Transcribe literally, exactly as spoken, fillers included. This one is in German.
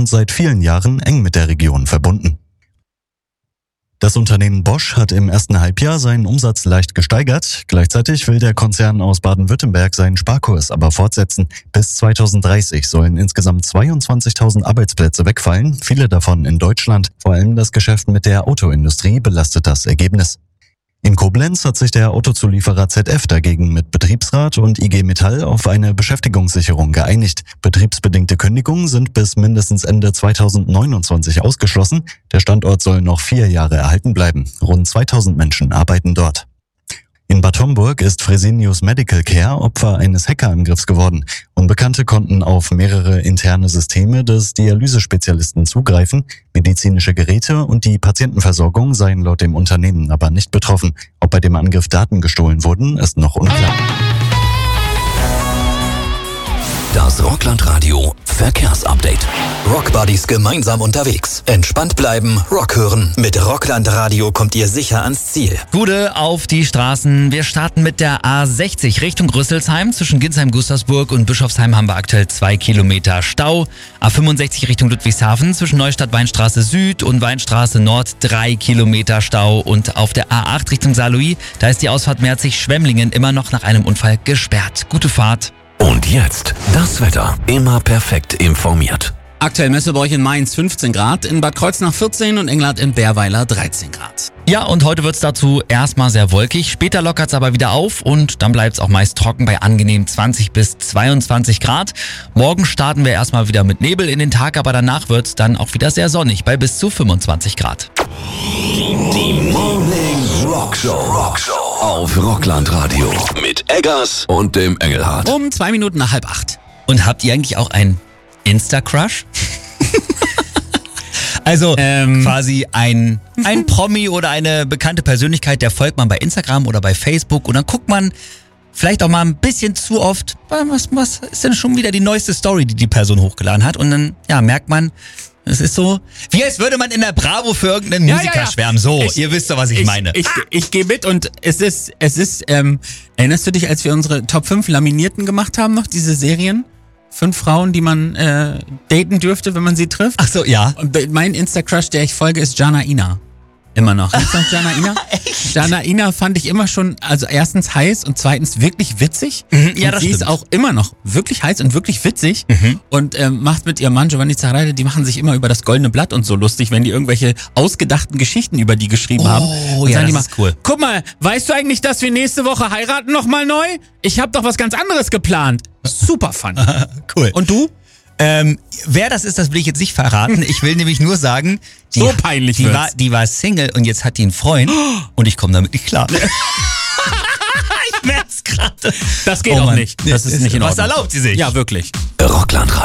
und seit vielen Jahren eng mit der Region verbunden. Das Unternehmen Bosch hat im ersten Halbjahr seinen Umsatz leicht gesteigert. Gleichzeitig will der Konzern aus Baden-Württemberg seinen Sparkurs aber fortsetzen. Bis zweitausenddreißig sollen insgesamt zweiundzwanzigtausend Arbeitsplätze wegfallen, viele davon in Deutschland. Vor allem das Geschäft mit der Autoindustrie belastet das Ergebnis. In Koblenz hat sich der Autozulieferer Z F dagegen mit Betriebsrat und I G Metall auf eine Beschäftigungssicherung geeinigt. Betriebsbedingte Kündigungen sind bis mindestens Ende zweitausendneunundzwanzig ausgeschlossen. Der Standort soll noch vier Jahre erhalten bleiben. Rund zweitausend Menschen arbeiten dort. In Bad Homburg ist Fresenius Medical Care Opfer eines Hackerangriffs geworden. Unbekannte konnten auf mehrere interne Systeme des Dialysespezialisten zugreifen. Medizinische Geräte und die Patientenversorgung seien laut dem Unternehmen aber nicht betroffen. Ob bei dem Angriff Daten gestohlen wurden, ist noch unklar. Das Rockland-Radio Verkehrsupdate. Rockbuddies gemeinsam unterwegs. Entspannt bleiben, Rock hören. Mit Rockland-Radio kommt ihr sicher ans Ziel. Gute auf die Straßen. Wir starten mit der A sechzig Richtung Rüsselsheim. Zwischen Ginsheim-Gustavsburg und Bischofsheim haben wir aktuell zwei Kilometer Stau. A fünfundsechzig Richtung Ludwigshafen. Zwischen Neustadt-Weinstraße Süd und Weinstraße Nord drei Kilometer Stau. Und auf der A acht Richtung Saarlouis, da ist die Ausfahrt Merzig-Schwemmlingen immer noch nach einem Unfall gesperrt. Gute Fahrt. Und jetzt das Wetter. Immer perfekt informiert. Aktuell messen wir bei euch in Mainz fünfzehn Grad, in Bad Kreuznach vierzehn und Englert in Bärweiler dreizehn Grad. Ja, und heute wird's dazu erstmal sehr wolkig. Später lockert's aber wieder auf und dann bleibt's auch meist trocken bei angenehm zwanzig bis zweiundzwanzig Grad. Morgen starten wir erstmal wieder mit Nebel in den Tag, aber danach wird's dann auch wieder sehr sonnig bei bis zu fünfundzwanzig Grad. Die Morning Rockshow. Rockshow auf Rockland-Radio mit Eggers und dem Engelhardt. Um zwei Minuten nach halb acht. Und habt ihr eigentlich auch einen Insta-Crush? Also ähm, quasi ein, ein Promi oder eine bekannte Persönlichkeit, der folgt man bei Instagram oder bei Facebook und dann guckt man vielleicht auch mal ein bisschen zu oft, was, was ist denn schon wieder die neueste Story, die die Person hochgeladen hat und dann ja merkt man, es ist so, wie als würde man in der Bravo für irgendeinen Ja, Musiker ja, ja. schwärmen. So, Ich- ihr wisst doch, was ich, Ich, meine. ich, ich gehe mit und es ist, es ist, ähm, erinnerst du dich, als wir unsere Top fünf Laminierten gemacht haben noch, diese Serien? Fünf Frauen, die man äh, daten dürfte, wenn man sie trifft. Ach so, ja. Und be- mein Insta-Crush, der ich folge, ist Jana Ina. Immer noch. Kennst du noch Jana Ina? Echt? Jana Ina fand ich immer schon, also erstens heiß und zweitens wirklich witzig. Mhm, ja, und das sie stimmt. ist auch immer noch wirklich heiß und wirklich witzig. Mhm. Und ähm, macht mit ihrem Mann Giovanni Zarraide, die machen sich immer über das Goldene Blatt und so lustig, wenn die irgendwelche ausgedachten Geschichten über die geschrieben Oh, haben. Und ja, sagen die das mal, ist cool. Guck mal, weißt du eigentlich, dass wir nächste Woche heiraten nochmal neu? Ich habe doch was ganz anderes geplant. Super fun. Cool. Und du? Ähm, wer das ist, das will ich jetzt nicht verraten. Ich will nämlich nur sagen, die, So peinlich die, wird's. war, die war Single und jetzt hat die einen Freund und ich komme damit nicht klar. Ich merk's gerade. Das geht Oh auch Mann. nicht. Das ist nicht in Was Ordnung. erlaubt sie sich? Ja, wirklich. Rockland-Radio.